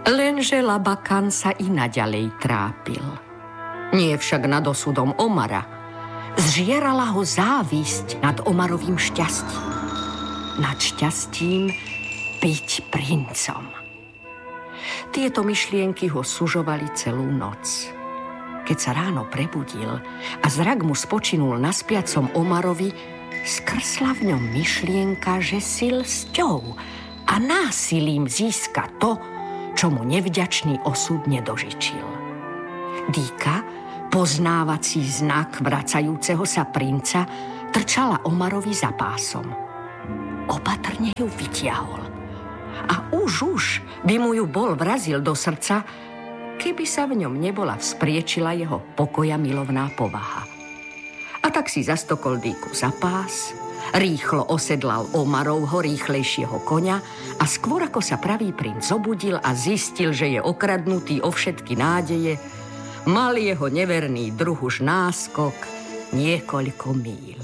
Lenže Labakan sa i naďalej trápil. Nie však nad osudom Omara. Zžierala ho závisť nad Omarovým šťastím. Nad šťastím byť princom. Tieto myšlienky ho sužovali celú noc. Keď sa ráno prebudil a zrak mu spočinul na spiacom Omarovi, skrsla v ňom myšlienka, že si lsťou a násilím získa to, čo mu nevďačný osud nedožičil. Dýka, poznávací znak vracajúceho sa princa, trčala Omarovi za pásom. Opatrne ju vytiahol. A už by mu ju bol vrazil do srdca, keby sa v ňom nebola vzpriečila jeho pokoja milovná povaha. A tak si zastokol Dýku za pás, rýchlo osedlal Omarovho rýchlejšieho koňa a skôr ako sa pravý princ zobudil a zistil, že je okradnutý o všetky nádeje, mal jeho neverný druh už náskok niekoľko míľ.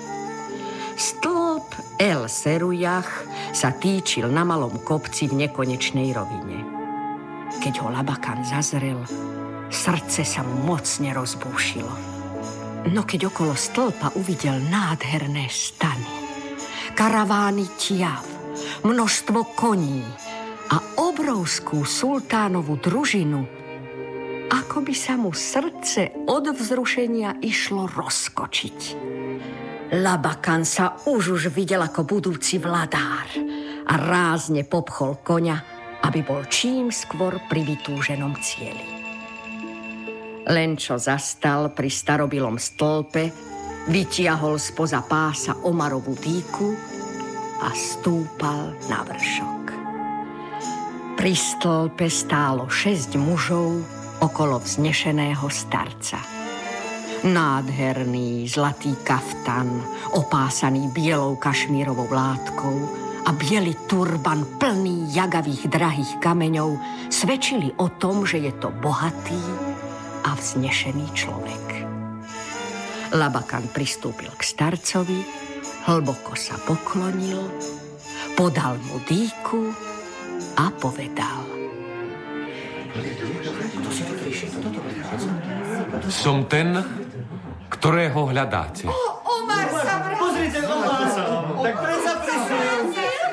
Stĺp El Serujah sa týčil na malom kopci v nekonečnej rovine. Keď ho Labakan zazrel, srdce sa mu mocne rozbúšilo. No keď okolo stĺpa uvidel nádherné stany, karavány tiav, množstvo koní a obrovskú sultánovú družinu, ako by sa mu srdce od vzrušenia išlo rozkočiť. Labakan sa už videl ako budúci vladár a rázne popchol koňa, aby bol čím skôr pri vytúženom cieli. Len čo zastal pri starobilom stĺpe, vytiahol spoza pása Omarovú dýku a stúpal na vršok. Pri stĺpe stálo 6 mužov okolo vznešeného starca. Nádherný zlatý kaftan, opásaný bielou kašmírovou látkou a biely turban plný jagavých drahých kameňov svedčili o tom, že je to bohatý a vznešený človek. Labakan pristúpil k starcovi, hlboko sa poklonil, podal mu dýku a povedal: Som ten, ktorého hľadáte. Omar sa vrátil. Pozrite, Omar sa. Tak predsa prišiel.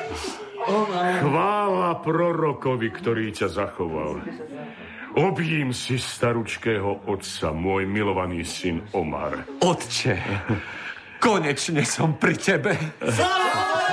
Chvála prorokovi, ktorý ťa zachoval. Objím si staručkého otca, môj milovaný syn Omar. Otče, konečne som pri tebe. Sláva